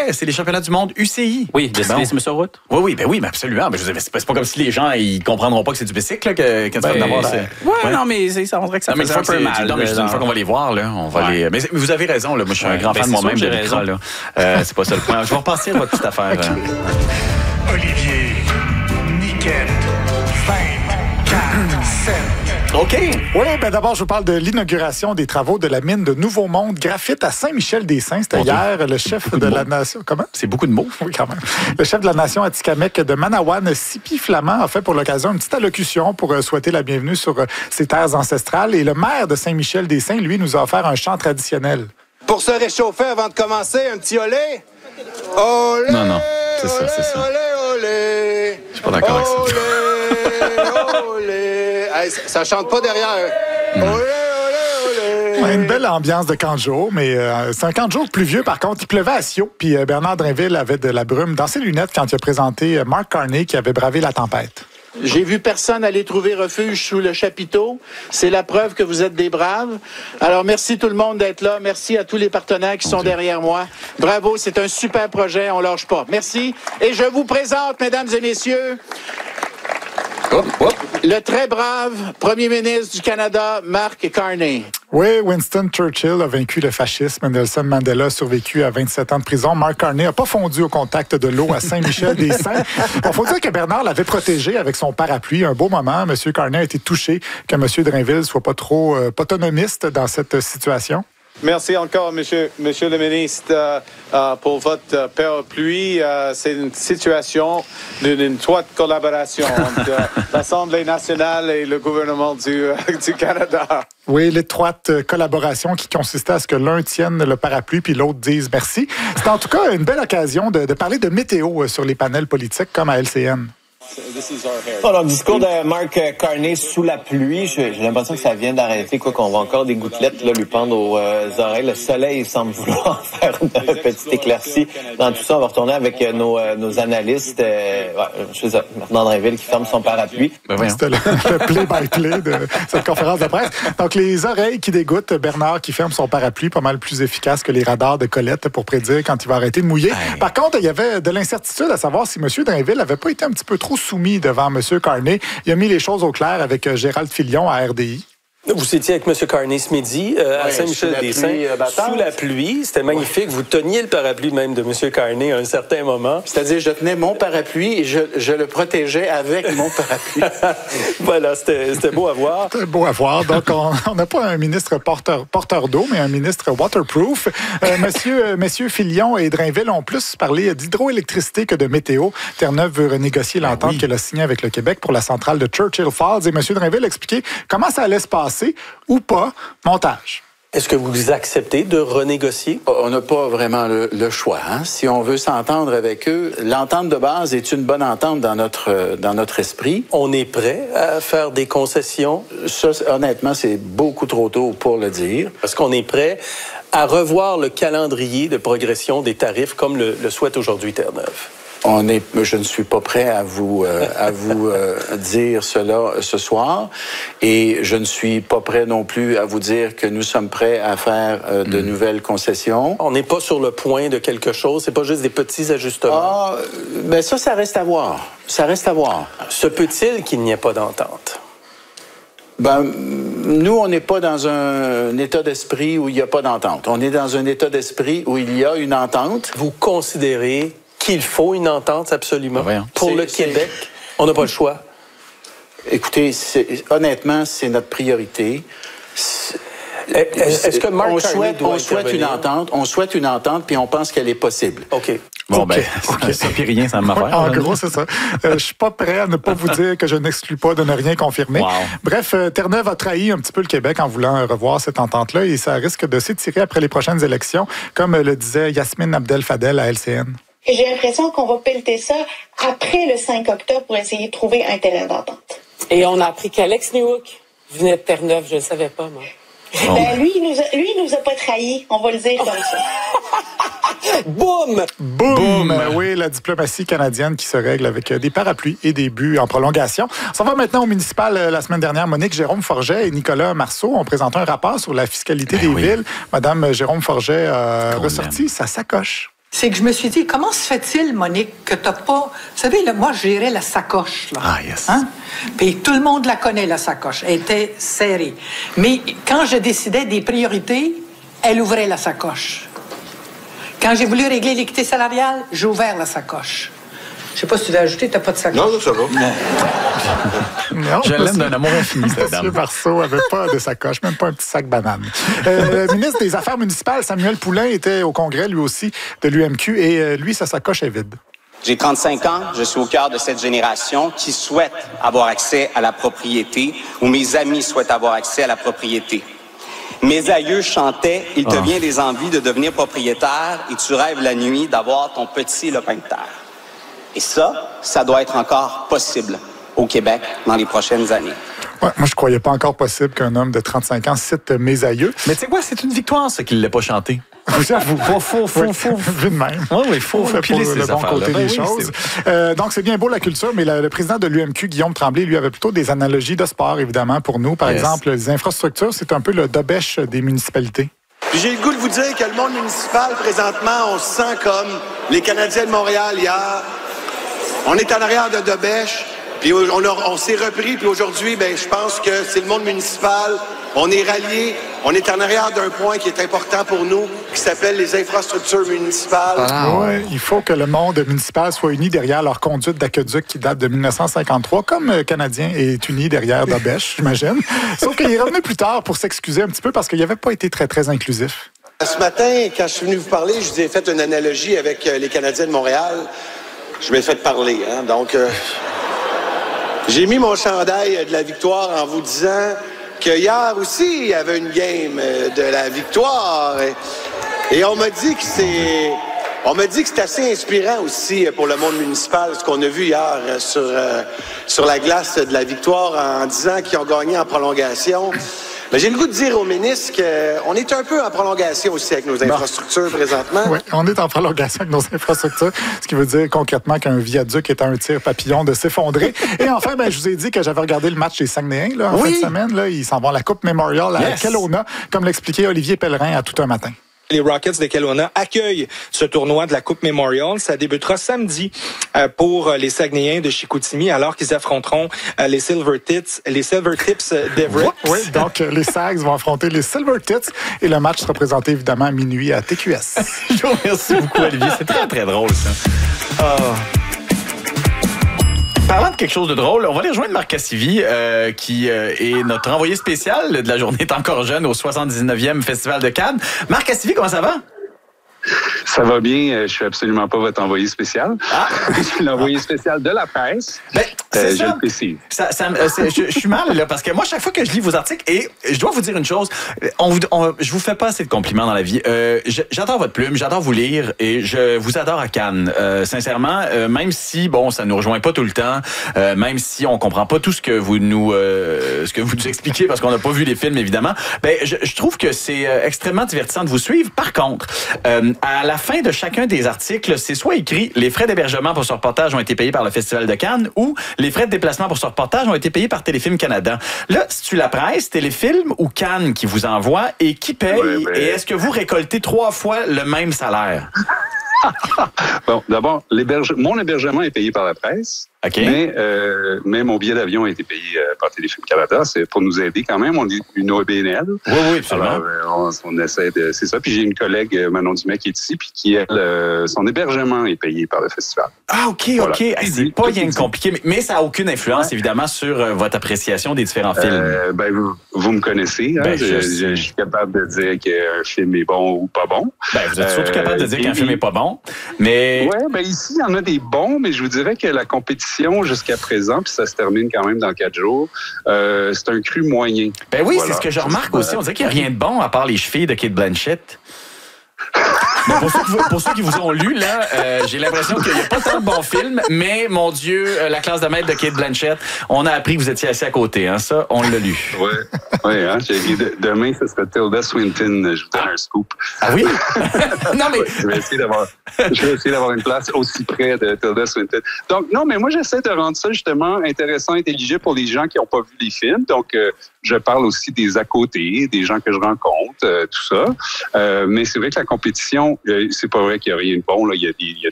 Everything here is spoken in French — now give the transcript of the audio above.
c'est les championnats du monde UCI. Oui, de cyclisme sur route. Oui, mais absolument. Mais c'est pas comme si les gens ils comprendront pas que c'est du bicycle là, quand tu vas en avoir. Non, mais ça, on dirait que ça fait un peu mal. Non, mais une fois qu'on va les voir, là, on va les. Mais vous avez raison, là. Moi, je suis un grand fan de moi-même de l'écran, là. C'est pas ça le point. Je vais repasser à votre petite affaire. Olivier, Niquette, 24-7. OK. Oui, d'abord, je vous parle de l'inauguration des travaux de la mine de Nouveau Monde Graphite à Saint-Michel-des-Saints. C'était hier, le chef de la nation... Comment? C'est beaucoup de mots. Oui, quand même. Le chef de la nation atikamekw de Manawan, Sipi Flamand, a fait pour l'occasion une petite allocution pour souhaiter la bienvenue sur ses terres ancestrales. Et le maire de Saint-Michel-des-Saints, lui, nous a offert un chant traditionnel. Pour se réchauffer avant de commencer, un petit olé. Olé! Non, c'est ça. Olé, olé! Je suis pas d'accord avec ça. Olé, olé! Hey, ça chante pas derrière. Olé, olé, olé! Une belle ambiance de camp de jour, mais c'est un camp de jour pluvieux. Par contre, il pleuvait à Sio, puis Bernard Drinville avait de la brume dans ses lunettes quand il a présenté Mark Carney qui avait bravé la tempête. J'ai vu personne aller trouver refuge sous le chapiteau. C'est la preuve que vous êtes des braves. Alors, merci tout le monde d'être là. Merci à tous les partenaires qui sont derrière moi. Bravo, c'est un super projet. On lâche pas. Merci. Et je vous présente, mesdames et messieurs, le très brave premier ministre du Canada, Mark Carney. Oui, Winston Churchill a vaincu le fascisme. Nelson Mandela a survécu à 27 ans de prison. Mark Carney n'a pas fondu au contact de l'eau à Saint-Michel-des-Saints. Il faut dire que Bernard l'avait protégé avec son parapluie. Un beau moment. M. Carney a été touché que M. Drainville soit pas trop autonomiste dans cette situation. Merci encore, monsieur le ministre, pour votre parapluie. C'est une situation d'une étroite collaboration entre l'Assemblée nationale et le gouvernement du Canada. Oui, l'étroite collaboration qui consistait à ce que l'un tienne le parapluie puis l'autre dise merci. C'est en tout cas une belle occasion de parler de météo sur les panels politiques comme à LCN. Alors, discours de Mark Carney sous la pluie, j'ai l'impression que ça vient d'arrêter, quoi qu'on voit encore des gouttelettes là, lui pendre aux oreilles. Le soleil semble vouloir faire une petite éclaircie. Dans tout ça, on va retourner avec nos analystes. Bernard Drinville qui ferme son parapluie. C'était le play-by-play de cette conférence de presse. Donc, les oreilles qui dégoûtent, Bernard qui ferme son parapluie, pas mal plus efficace que les radars de Colette pour prédire quand il va arrêter de mouiller. Par contre, il y avait de l'incertitude à savoir si M. Drainville n'avait pas été un petit peu trop soumis devant M. Carney. Il a mis les choses au clair avec Gérald Filion à RDI. Vous étiez avec M. Carney ce midi à Saint-Michel-des-Saints, sous la pluie. C'était magnifique. Vous teniez le parapluie même de M. Carney à un certain moment. C'est-à-dire, je tenais mon parapluie et je le protégeais avec mon parapluie. Voilà, c'était beau à voir. C'était beau à voir. Donc, on n'a pas un ministre porteur d'eau, mais un ministre waterproof. Messieurs Filion et Drainville ont plus parlé d'hydroélectricité que de météo. Terre-Neuve veut renégocier l'entente qu'elle a signée avec le Québec pour la centrale de Churchill Falls. Et M. Drainville a expliqué comment ça allait se passer ou pas. Montage. Est-ce que vous acceptez de renégocier? On n'a pas vraiment le choix. Hein? Si on veut s'entendre avec eux, l'entente de base est une bonne entente dans notre esprit. On est prêt à faire des concessions? Ça, honnêtement, c'est beaucoup trop tôt pour le dire. Est-ce qu'on est prêt à revoir le calendrier de progression des tarifs comme le souhaite aujourd'hui Terre-Neuve? Je ne suis pas prêt à vous dire cela ce soir, et je ne suis pas prêt non plus à vous dire que nous sommes prêts à faire de nouvelles concessions. On n'est pas sur le point de quelque chose, c'est pas juste des petits ajustements. Ben ça reste à voir. Ça reste à voir. Se peut-il qu'il n'y ait pas d'entente? Nous, on n'est pas dans un état d'esprit où il n'y a pas d'entente. On est dans un état d'esprit où il y a une entente. Vous considérez qu'il faut une entente, absolument. Pour le Québec, on n'a pas le choix. Écoutez, honnêtement, c'est notre priorité. Est-ce que Mark Carney doit on souhaite une entente, puis on pense qu'elle est possible. OK. Bon, ça puis rien, ça m'affaire. En gros, c'est ça. Je suis pas prêt à ne pas vous dire que je n'exclus pas de ne rien confirmer. Wow. Bref, Terre-Neuve a trahi un petit peu le Québec en voulant revoir cette entente-là, et ça risque de s'étirer après les prochaines élections, comme le disait Yasmine Abdel-Fadel à LCN. J'ai l'impression qu'on va pelleter ça après le 5 octobre pour essayer de trouver un terrain d'entente. Et on a appris qu'Alex Newhook venait de Terre-Neuve, je ne le savais pas, moi. Lui, il nous a pas trahis, on va le dire comme ça. Boum! Boum! Oui, la diplomatie canadienne qui se règle avec des parapluies et des buts en prolongation. On s'en va maintenant au municipal. La semaine dernière, Monique Jérôme Forget et Nicolas Marceau ont présenté un rapport sur la fiscalité des villes. Madame Jérôme Forget a ressorti sa sacoche. c'est que je me suis dit, comment se fait-il, Monique, que t'as pas... Vous savez, là, moi, je gérais la sacoche. Là. Ah, yes. Hein? Puis tout le monde la connaît, la sacoche. Elle était serrée. Mais quand je décidais des priorités, elle ouvrait la sacoche. Quand j'ai voulu régler l'équité salariale, j'ai ouvert la sacoche. Je sais pas si tu veux ajouter, t'as pas de sacoche. Non, ça va. Non, je l'aime d'un amour infini, cette dame. M. Marceau n'avait pas de sacoche, même pas un petit sac banane. Le ministre des Affaires municipales, Samuel Poulin, était au congrès, lui aussi, de l'UMQ, et lui, sa sacoche est vide. J'ai 35 ans, je suis au cœur de cette génération qui souhaite avoir accès à la propriété, ou mes amis souhaitent avoir accès à la propriété. Mes aïeux chantaient « Il te vient des envies de devenir propriétaire et tu rêves la nuit d'avoir ton petit lopin de terre. » Et ça doit être encore possible au Québec dans les prochaines années. Ouais, moi, je croyais pas encore possible qu'un homme de 35 ans cite mes aïeux. Mais tu sais quoi, c'est une victoire, ça, qu'il ne l'ait pas chanté. J'avoue. Faut. Vu de même. Oui, faut piler le bon côté des choses. Donc, c'est bien beau la culture, mais le président de l'UMQ, Guillaume Tremblay, lui, avait plutôt des analogies de sport, évidemment, pour nous. Par exemple, les infrastructures, c'est un peu le dobèche des municipalités. Puis j'ai le goût de vous dire que le monde municipal, présentement, on se sent comme les Canadiens de Montréal hier. On est en arrière de Dobèche, puis on s'est repris, puis aujourd'hui, je pense que c'est le monde municipal. On est ralliés, on est en arrière d'un point qui est important pour nous, qui s'appelle les infrastructures municipales. Ouais, il faut que le monde municipal soit uni derrière leur conduite d'aqueduc qui date de 1953, comme Canadien est uni derrière Dobèche, j'imagine. Sauf qu'il est revenu plus tard pour s'excuser un petit peu parce qu'il n'avait pas été très, très inclusif. Ce matin, quand je suis venu vous parler, je vous ai fait une analogie avec les Canadiens de Montréal. Je m'ai fait parler, hein? Donc, j'ai mis mon chandail de la victoire en vous disant que hier aussi, il y avait une game de la victoire. Et on m'a dit que c'est assez inspirant aussi pour le monde municipal, ce qu'on a vu hier sur la glace de la victoire en disant qu'ils ont gagné en prolongation. Mais j'ai le goût de dire au ministre qu'on est un peu en prolongation aussi avec nos infrastructures présentement. Oui, on est en prolongation avec nos infrastructures, ce qui veut dire concrètement qu'un viaduc est à un tir papillon de s'effondrer. Et enfin, je vous ai dit que j'avais regardé le match des Saguenayens en fin de semaine. Là, ils s'en vont à la Coupe Memorial à Kelowna, comme l'expliquait Olivier Pellerin à Tout un matin. Les Rockets de Kelowna accueillent ce tournoi de la Coupe Memorial. Ça débutera samedi pour les Saguenayens de Chicoutimi, alors qu'ils affronteront les Silver Tips d'Everett. Oui, donc les Sags vont affronter les Silver Tits et le match sera présenté évidemment à minuit à TQS. Merci beaucoup, Olivier. C'est très, très drôle, ça. Parlant de quelque chose de drôle, on va aller rejoindre Marc Cassivi, qui est notre envoyé spécial de la journée est encore jeune au 79e Festival de Cannes. Marc Cassivi, comment ça va? Ça va bien. Je suis absolument pas votre envoyé spécial. Je suis l'envoyé spécial de la presse. C'est je le précise. Je suis mal, là, parce que moi, chaque fois que je lis vos articles, et je dois vous dire une chose, je vous fais pas assez de compliments dans la vie. J'adore votre plume, j'adore vous lire, et je vous adore à Cannes. Sincèrement, même si, ça nous rejoint pas tout le temps, même si on comprend pas tout ce que vous nous expliquez, parce qu'on n'a pas vu les films, évidemment, je trouve que c'est extrêmement divertissant de vous suivre. Par contre, à la fin de chacun des articles, c'est soit écrit « Les frais d'hébergement pour ce reportage ont été payés par le Festival de Cannes » ou « Les frais de déplacement pour ce reportage ont été payés par Téléfilm Canada ». Là, c'est-tu la presse, Téléfilm ou Cannes qui vous envoie et qui paye? Et est-ce que vous récoltez 3 fois le même salaire? Bon, d'abord, mon hébergement est payé par la presse. Okay. Mais mon billet d'avion a été payé par Téléfilm Canada. C'est pour nous aider quand même. On est une OBNL. Oui, absolument. Alors, on essaie de... C'est ça. Puis j'ai une collègue, Manon Dumais, qui est ici, puis qui, elle, son hébergement est payé par le festival. Ah, OK. C'est pas bien compliqué, mais ça n'a aucune influence, évidemment, sur votre appréciation des différents films. Vous me connaissez. Hein? Je suis capable de dire qu'un film est bon ou pas bon. Vous êtes surtout capable de dire qu'un film est pas bon. Mais... Oui, ici, il y en a des bons, mais je vous dirais que la compétition jusqu'à présent, puis ça se termine quand même dans 4 jours, c'est un cru moyen. Oui, c'est ce que je remarque aussi. On dirait qu'il n'y a rien de bon à part les chevilles de Kate Blanchett. Mais pour ceux qui vous ont lu, là, j'ai l'impression qu'il n'y a pas tant de bons films, mais mon Dieu, La classe de maître de Kate Blanchett, on a appris que vous étiez assis à côté. Hein, ça, on l'a lu. Oui, hein, demain, ce sera Tilda Swinton. Je vous donne un scoop. Ah oui? Non, mais... Je vais essayer d'avoir une place aussi près de Tilda Swinton. Donc, non, mais moi, j'essaie de rendre ça justement intéressant, intelligible pour les gens qui n'ont pas vu les films. Donc, je parle aussi des à côté, des gens que je rencontre, tout ça. Mais c'est vrai que la compétition non, c'est pas vrai qu'il n'y a rien de bon. Là. Il y a